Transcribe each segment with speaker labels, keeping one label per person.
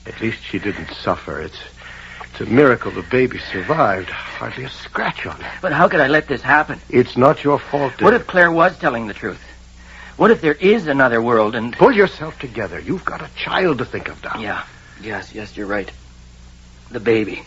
Speaker 1: At least she didn't suffer. It's a miracle the baby survived. Hardly a scratch on it.
Speaker 2: But how could I let this happen?
Speaker 1: It's not your fault, Dave.
Speaker 2: What if Claire was telling the truth? What if there is another world and...
Speaker 1: Pull yourself together. You've got a child to think of now.
Speaker 2: Yeah. Yes, you're right. The baby.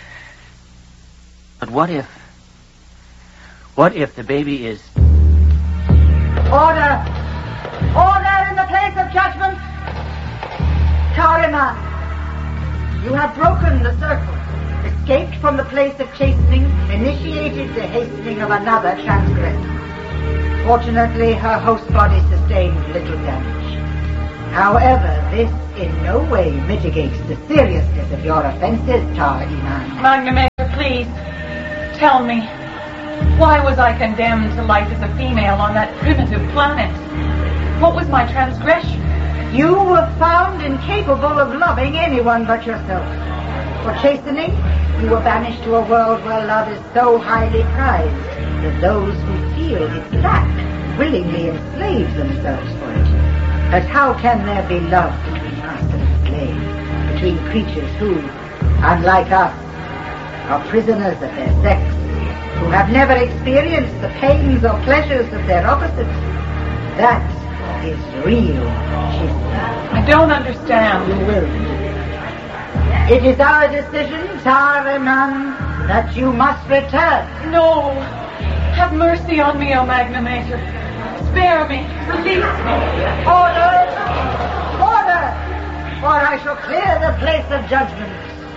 Speaker 2: But what if the baby is...
Speaker 3: Order! Order in the place of judgment! Tariman, you have broken the circle, escaped from the place of chastening, initiated the hastening of another transgressor. Fortunately, her host body sustained little damage. However, this in no way mitigates the seriousness of your offenses, Tariman.
Speaker 4: Magnamator, please, tell me, why was I condemned to life as a female on that primitive planet? What was my transgression?
Speaker 3: You were found incapable of loving anyone but yourself. For chastening, you were banished to a world where love is so highly prized that those who feel its lack willingly enslave themselves for it. But how can there be love between master and slave, between creatures who, unlike us, are prisoners of their sex, who have never experienced the pains or pleasures of their opposites? That is real chastening.
Speaker 4: I don't understand.
Speaker 3: You will. It is our decision, Tariman, that you must return.
Speaker 4: No. Have mercy on me, O Magnamator. Spare me. Release me.
Speaker 3: Order! Order! Or I shall clear the place of judgment.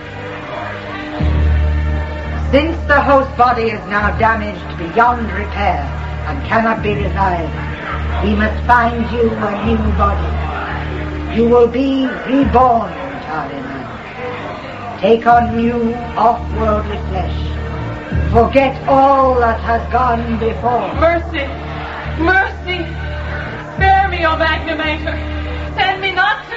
Speaker 3: Since the host body is now damaged beyond repair and cannot be revived, we must find you a new body. You will be reborn, Tariman. Take on new, off-worldly flesh. Forget all that has gone before.
Speaker 4: Mercy! Mercy! Spare me, O Magnamator! Send me not